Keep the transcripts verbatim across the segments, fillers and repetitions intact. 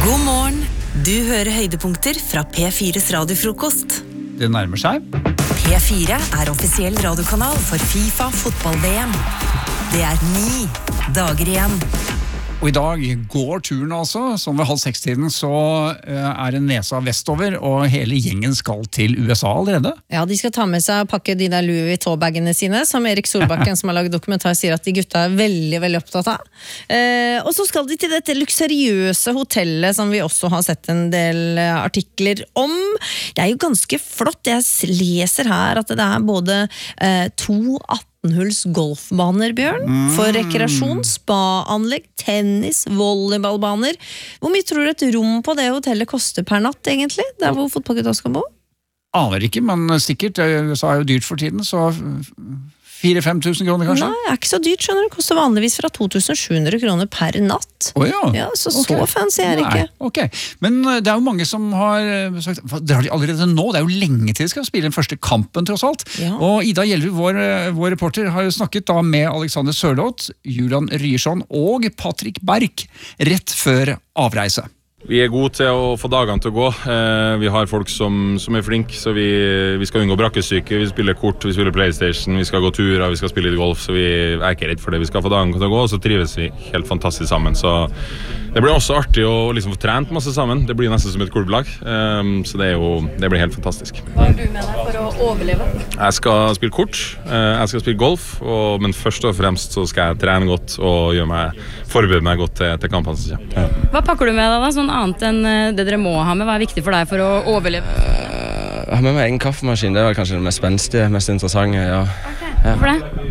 God morgen, du hører høydepunkter fra P fires radiofrokost. Det nærmer seg. P fire er offisiell radiokanal for FIFA fotball-V M. Det er ni dager igjen. Og i dag går turen altså, som ved halv seks-tiden så er det nesa vestover, og hele gjengen skal til U S A allerede. Ja, de skal ta med seg og pakke de der Louis Vuitton-bagene sine, som Erik Solbakken som har laget dokumentar sier at de gutta er veldig, veldig opptatt av. Eh, og så skal de til dette luksuriøse hotellet som vi også har sett en del artikler om. Det er jo ganske flott. Jeg leser her at det er både eh, to attenhulls golfbaner, Bjørn, mm. for rekreasjon, spa-anlegg, tennis, volleyballbaner. Hvor mye tror du et rom på det hotellet koster per natt, egentlig? Der hvor fotballgutta skal bo? Aner ikke, men sikkert. U S A er jo dyrt for tiden, så fire-fem tusen kroner kanskje? Nei, det er ikke så dyrt, skjønner du. Det koster vanligvis fra to tusen sju hundre kroner per natt. Å oh, ja. Ja, så okay. så fancy er det ikke. Nei, ok. Men det er jo mange som har sagt, det har de allerede nå, det er jo lenge til de skal spille den første kampen tross alt. Ja. Og Ida Gjelrud, vår, vår reporter, har jo snakket da med Alexander Sørloth, Julian Ryerson og Patrick Berg rett før avreise. Vi er gode til å få dagene til å gå. Eh, vi har folk som, som er flinke, så vi, vi skal unngå brakkesyke. Vi spiller kort, vi spiller PlayStation, vi skal gå turer, vi skal spille litt golf, så vi er ikke redd for det. Vi skal få dagene til å gå, og så trives vi helt fantastisk sammen. Så det blir også artig å liksom få trent masse sammen. Det blir nesten som et klubblag, eh, så det, er jo, det blir helt fantastisk. Hva har du med deg for å overleve? Jeg skal spille kort, eh, jeg skal spille golf, og, men først og fremst så skal jeg trene godt og gjøre meg, forberede meg godt til, til kampene. Ja. Hva pakker du med deg da, sånn annet enn det dere må ha med? Hva er viktig for deg for å overleve? Uh, jeg har med meg egen kaffemaskin. Det var kanskje det mest spenstige, mest interessante. Ja. Okay. Hvorfor det?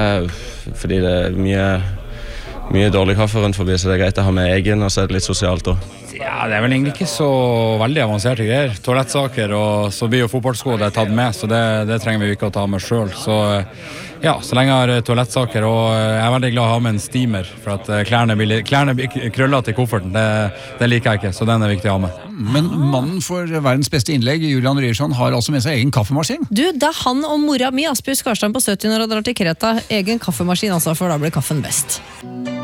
Uh, fordi det er mye, mye dårlig kaffe rundt forbi, så det er greit å ha med egen, og så er det litt sosialt også. Ja, det er vel egentlig ikke så veldig avanserte greier. Toalettsaker og så blir jo fotballsko det er tatt med, så det, det trenger vi ikke å ta med selv. Så ja, så lenge jeg har toalettsaker, og jeg er veldig glad å ha med en steamer, for at klærne blir, klærne blir krøllet til kofferten, det, det liker jeg ikke, så den er viktig å ha med. Men mannen for verdens beste innlegg, Julian Ryerson, har altså med seg egen kaffemaskin. Du, det er han og mora mi, Asbjørn Skarstein på sytti når han drar til Kreta, egen kaffemaskin altså, for da blir kaffen best.